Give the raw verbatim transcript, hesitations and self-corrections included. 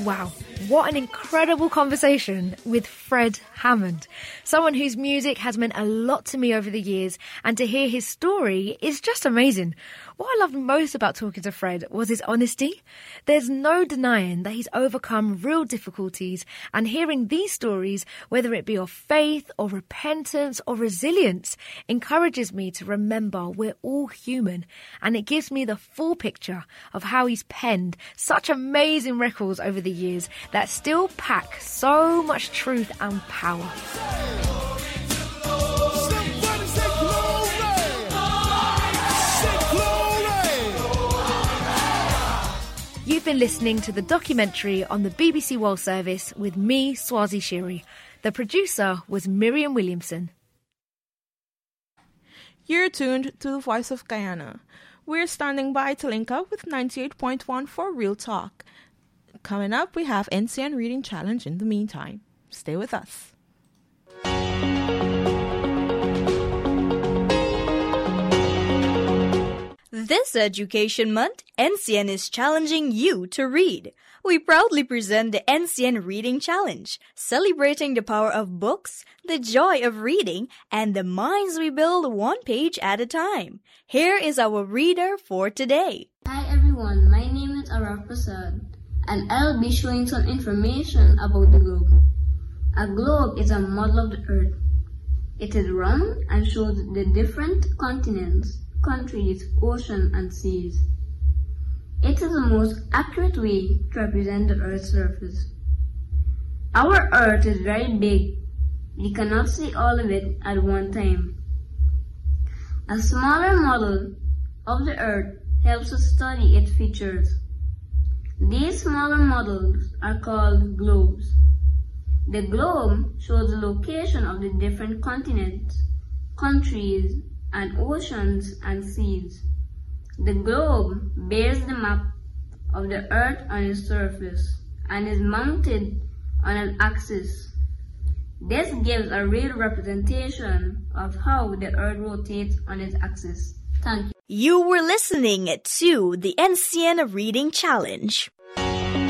Wow, what an incredible conversation with Fred Hammond, someone whose music has meant a lot to me over the years, and to hear his story is just amazing. What I loved most about talking to Fred was his honesty. There's no denying that he's overcome real difficulties, and hearing these stories, whether it be of faith or repentance or resilience, encourages me to remember we're all human, and it gives me the full picture of how he's penned such amazing records over the years that still pack so much truth and power. You've been listening to the documentary on the B B C World Service with me, Swazi Shiri. The producer was Miriam Williamson. You're tuned to the Voice of Guyana. We're standing by to link up with ninety-eight point one for Real Talk. Coming up, we have N C N Reading Challenge in the meantime. Stay with us. This Education Month, N C N is challenging you to read. We proudly present the N C N Reading Challenge, celebrating the power of books, the joy of reading, and the minds we build one page at a time. Here is our reader for today. Hi everyone, my name is Araf Prasad, and I'll be showing some information about the globe. A globe is a model of the earth. It is round and shows the different continents, countries, oceans, and seas. It is the most accurate way to represent the Earth's surface. Our Earth is very big. We cannot see all of it at one time. A smaller model of the Earth helps us study its features. These smaller models are called globes. The globe shows the location of the different continents, countries, and oceans and seas. The globe bears the map of the Earth on its surface and is mounted on an axis. This gives a real representation of how the Earth rotates on its axis. Thank you. You were listening to the N C N Reading Challenge.